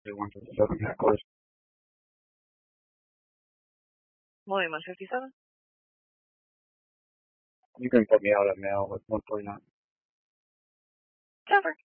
157 hecklers. William 157. You can put me out at mail with 149. Cover.